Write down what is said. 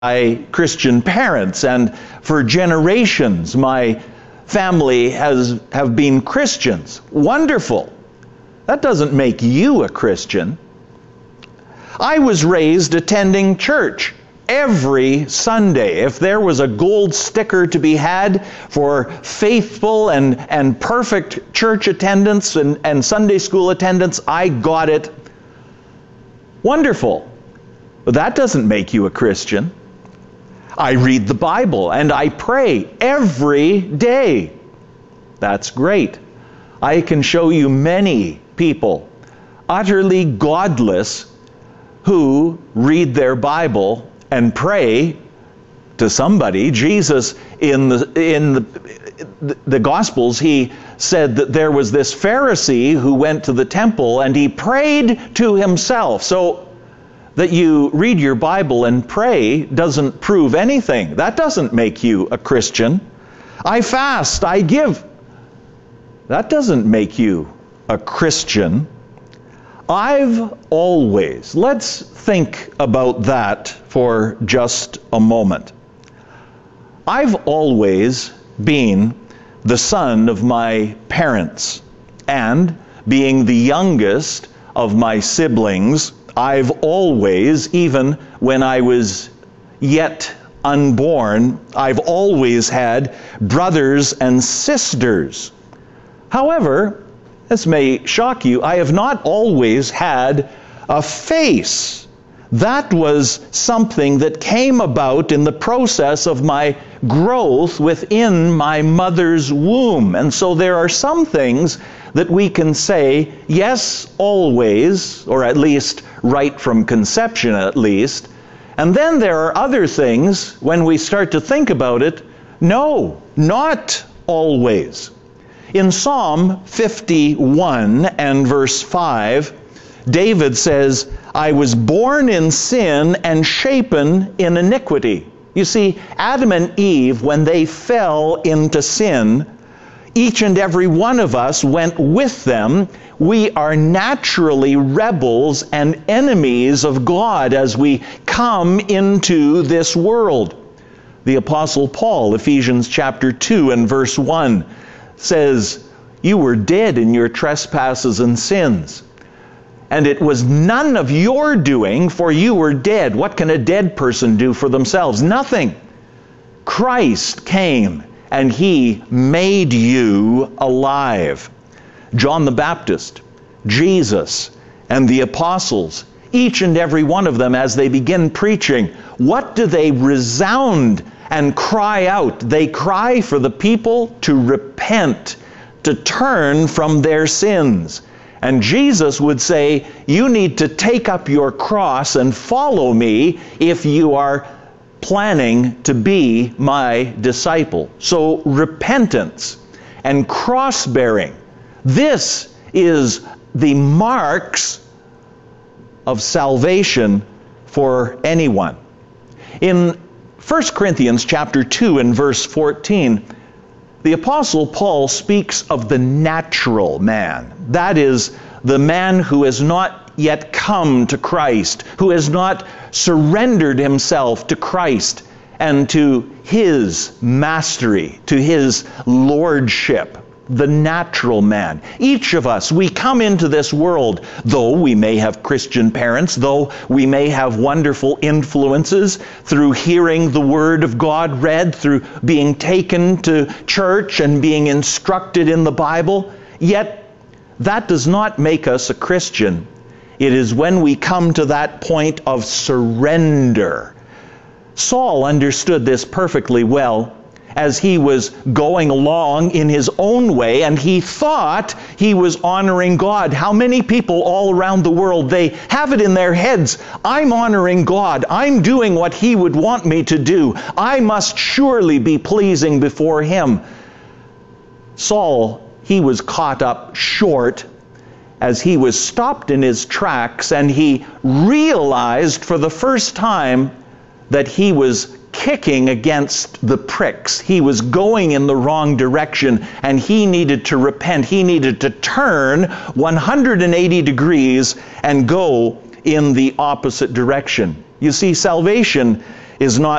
my Christian parents, and for generations my family have been Christians. Wonderful. That doesn't make you a Christian. I was raised attending church every Sunday. If there was a gold sticker to be had for faithful and perfect church attendance and Sunday school attendance, I got it. Wonderful. But that doesn't make you a Christian. I read the Bible and I pray every day. That's great. I can show you many people, utterly godless, who read their Bible and pray to somebody. Jesus, in the Gospels, he said that there was this Pharisee who went to the temple and he prayed to himself. So that you read your Bible and pray doesn't prove anything. That doesn't make you a Christian. I fast, I give. That doesn't make you a Christian. Let's think about that for just a moment. I've always been the son of my parents, and being the youngest of my siblings, I've always, even when I was yet unborn, I've always had brothers and sisters. However, this may shock you, I have not always had a face. That was something that came about in the process of my growth within my mother's womb. And so there are some things that we can say, yes, always, or at least right from conception at least. And then there are other things, when we start to think about it, no, not always. In Psalm 51 and verse 5, David says, I was born in sin and shapen in iniquity. You see, Adam and Eve, when they fell into sin, each and every one of us went with them. We are naturally rebels and enemies of God as we come into this world. The Apostle Paul, Ephesians chapter 2 and verse 1, says, you were dead in your trespasses and sins. And it was none of your doing, for you were dead. What can a dead person do for themselves? Nothing. Christ came and he made you alive. John the Baptist, Jesus, and the apostles, each and every one of them, as they begin preaching, what do they resound and cry out? They cry for the people to repent, to turn from their sins. And Jesus would say, you need to take up your cross and follow me if you are planning to be my disciple. So repentance and cross-bearing, this is the marks of salvation for anyone. In 1 Corinthians chapter 2 and verse 14, the Apostle Paul speaks of the natural man. That is, the man who has not yet come to Christ, who has not surrendered himself to Christ and to his mastery, to his lordship. The natural man. Each of us, we come into this world, though we may have Christian parents, though we may have wonderful influences through hearing the Word of God read, through being taken to church and being instructed in the Bible, yet that does not make us a Christian. It is when we come to that point of surrender. Saul understood this perfectly well as he was going along in his own way, and he thought he was honoring God. How many people all around the world, they have it in their heads, I'm honoring God, I'm doing what he would want me to do, I must surely be pleasing before him. Saul, he was caught up short as he was stopped in his tracks, and he realized for the first time that he was kicking against the pricks. He was going in the wrong direction, and he needed to repent. He needed to turn 180 degrees and go in the opposite direction. You see, salvation is not